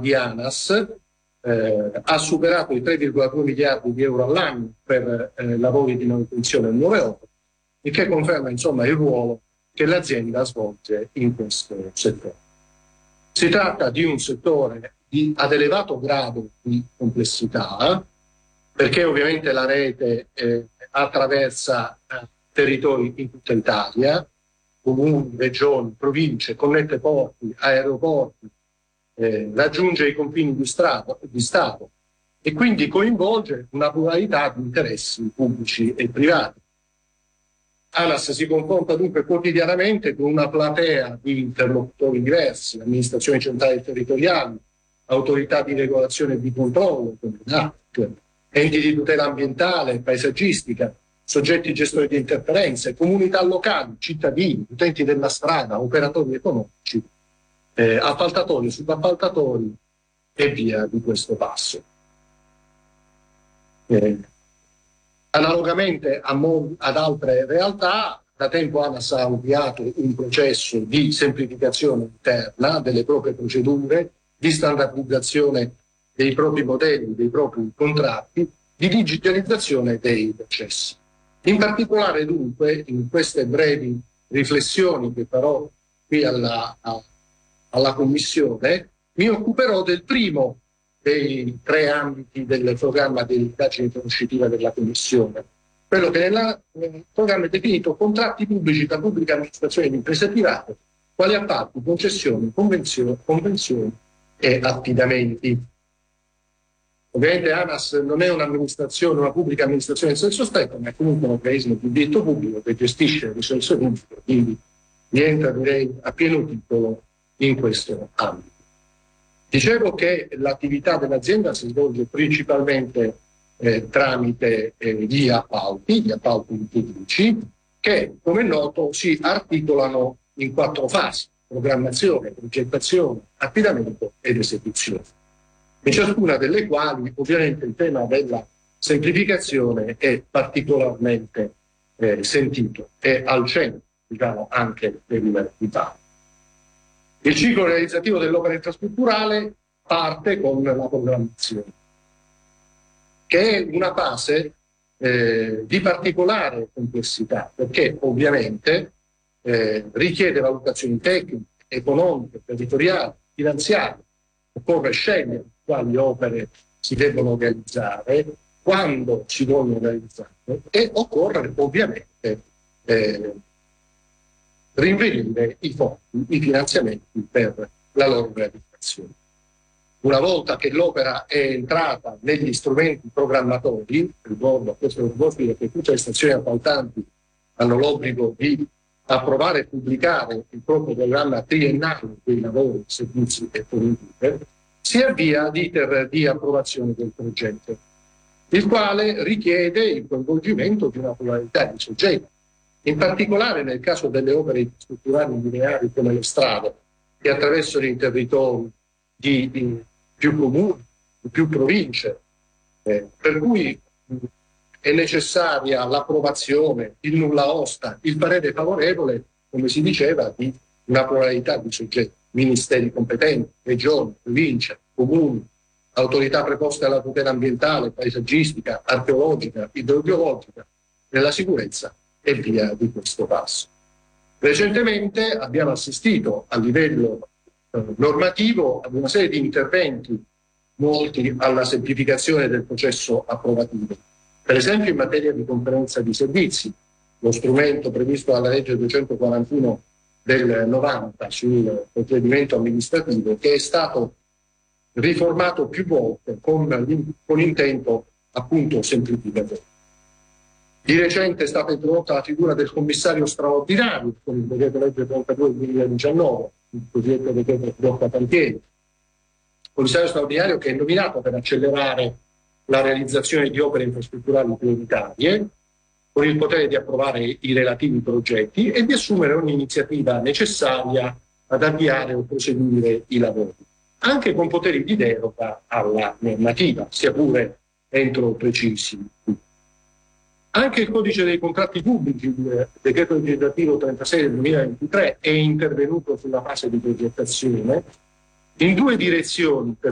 di ANAS ha superato i 3,2 miliardi di euro all'anno per lavori di manutenzione e nuove opere, il che conferma insomma il ruolo che l'azienda svolge in questo settore. Si tratta di un settore ad elevato grado di complessità, perché ovviamente la rete attraversa territori in tutta Italia, comuni, regioni, province, connette porti, aeroporti, raggiunge i confini di Stato e quindi coinvolge una pluralità di interessi pubblici e privati. ANAS si confronta dunque quotidianamente con una platea di interlocutori diversi, amministrazioni centrali e territoriali, autorità di regolazione e di controllo, come l'ARC, enti di tutela ambientale e paesaggistica, soggetti gestori di interferenze, comunità locali, cittadini, utenti della strada, operatori economici, appaltatori, subappaltatori e via di questo passo. Analogamente ad altre realtà, da tempo ANAS ha avviato un processo di semplificazione interna delle proprie procedure, di standardizzazione dei propri modelli, dei propri contratti, di digitalizzazione dei processi. In particolare dunque, in queste brevi riflessioni che farò qui alla Commissione, mi occuperò del primo dei 3 ambiti del programma di indagine conoscitiva della Commissione, quello che nel programma è definito contratti pubblici tra pubblica amministrazione e imprese private, quali appalti, concessioni, convenzioni e affidamenti. Ovviamente ANAS non è un'amministrazione, una pubblica amministrazione in senso stretto, ma è comunque un organismo di diritto pubblico che gestisce le risorse pubbliche, quindi rientra, direi, a pieno titolo in questo ambito. Dicevo che l'attività dell'azienda si svolge principalmente tramite gli appalti pubblici, che, come è noto, si articolano in 4 fasi: programmazione, progettazione, affidamento ed esecuzione. In ciascuna delle quali, ovviamente, il tema della semplificazione è particolarmente sentito e al centro, diciamo, anche del dibattito. Il ciclo realizzativo dell'opera infrastrutturale parte con la programmazione, che è una fase di particolare complessità, perché ovviamente richiede valutazioni tecniche, economiche, territoriali, finanziarie. Occorre scegliere quali opere si devono realizzare, quando si vogliono realizzare, e occorre ovviamente rinvenire i fondi, i finanziamenti per la loro realizzazione. Una volta che l'opera è entrata negli strumenti programmatori, ricordo a questo proposito che tutte le stazioni appaltanti hanno l'obbligo di approvare e pubblicare il proprio programma triennale dei lavori, servizi e forniture, si avvia l'iter di approvazione del progetto, il quale richiede il coinvolgimento di una pluralità di soggetti. In particolare nel caso delle opere infrastrutturali lineari come le strade, che attraversano i territori di più comuni, di più province, per cui è necessaria l'approvazione, il nulla osta, il parere favorevole, come si diceva, di una pluralità di soggetti, ministeri competenti, regioni, province, comuni, autorità preposte alla tutela ambientale, paesaggistica, archeologica, idrogeologica, della sicurezza e via di questo passo. Recentemente abbiamo assistito a livello normativo ad una serie di interventi volti alla semplificazione del processo approvativo. Per esempio in materia di conferenza di servizi, lo strumento previsto dalla legge 241 del 90 sul procedimento amministrativo, che è stato riformato più volte con intento appunto semplificatore. Di recente è stata introdotta la figura del commissario straordinario con il decreto legge 32 del 2019, il cosiddetto decreto blocca cantieri. Commissario straordinario che è nominato per accelerare la realizzazione di opere infrastrutturali prioritarie, con il potere di approvare i relativi progetti e di assumere ogni iniziativa necessaria ad avviare o proseguire i lavori, anche con poteri di deroga alla normativa, sia pure entro precisi. Anche il codice dei contratti pubblici, il decreto legislativo 36 del 2023, è intervenuto sulla fase di progettazione in 2 direzioni per